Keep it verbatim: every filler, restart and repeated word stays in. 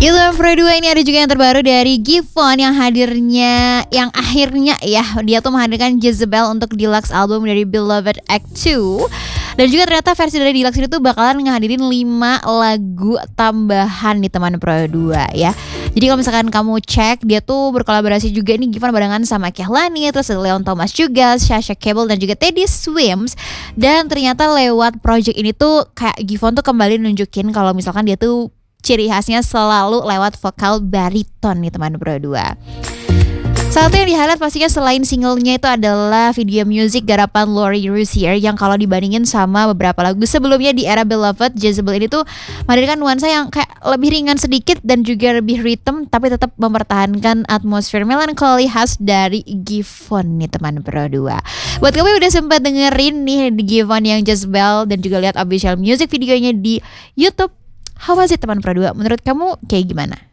Itu Pro dua ini ada juga yang terbaru dari Givon yang hadirnya yang akhirnya ya dia tuh menghadirkan Jezebel untuk deluxe album dari Beloved Act two. Dan juga ternyata versi dari deluxe ini tuh bakalan ngehadirin lima lagu tambahan di teman Pro dua ya. Jadi kalau misalkan kamu cek dia tuh berkolaborasi juga nih Givon barengan sama Kehlani, terus ada Leon Thomas juga, Sasha Cable dan juga Teddy Swims. Dan ternyata lewat project ini tuh kayak Givon tuh kembali nunjukin kalau misalkan dia tuh ciri khasnya selalu lewat vokal bariton nih teman Pro dua. Salah satu yang di-highlight pastinya selain singlenya itu adalah video music garapan Laurie Ruzier yang kalau dibandingin sama beberapa lagu sebelumnya di era Beloved, Jezebel ini tuh menghadirkan nuansa yang kayak lebih ringan sedikit dan juga lebih rhythm tapi tetap mempertahankan atmosfer melancholy khas dari Givon nih teman Pro dua. Buat kamu yang udah sempat dengerin nih di Givon yang Jezebel dan juga lihat official music videonya di YouTube, how was it teman Pro dua? Menurut kamu kayak gimana?